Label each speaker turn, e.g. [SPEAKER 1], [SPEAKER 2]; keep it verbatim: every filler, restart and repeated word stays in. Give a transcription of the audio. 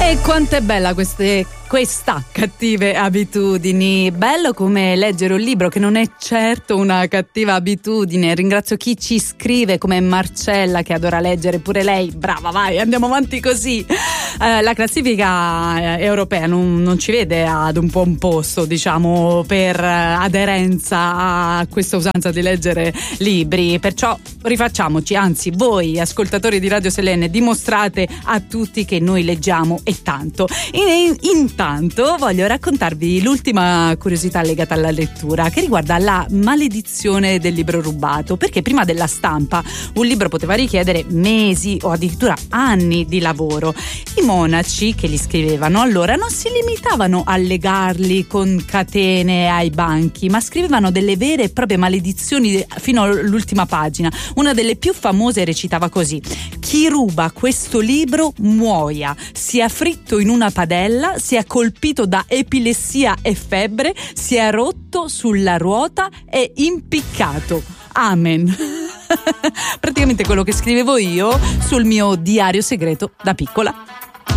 [SPEAKER 1] E quanto è bella queste, questa cattive abitudini. Bello come leggere un libro che non è certo una cattiva abitudine. Ringrazio chi ci scrive, come Marcella, che adora leggere pure lei. Brava, vai, andiamo avanti così. Eh, la classifica europea non, non ci vede ad un buon posto, diciamo, per aderenza a questa usanza di leggere libri. Perciò rifacciamoci, anzi voi ascoltatori di Radio Selene dimostrate a tutti che noi leggiamo e tanto. In, intanto voglio raccontarvi l'ultima curiosità legata alla lettura, che riguarda la maledizione del libro rubato, perché prima della stampa un libro poteva richiedere mesi o addirittura anni di lavoro. I monaci che li scrivevano allora non si limitavano a legarli con catene ai banchi, ma scrivevano delle vere e proprie maledizioni fino all'ultima pagina. Una delle più famose recitava così: chi ruba questo libro muoia, sia fritto in una padella, sia colpito da epilessia e febbre, sia rotto sulla ruota e impiccato. Amen. Praticamente quello che scrivevo io sul mio diario segreto da piccola.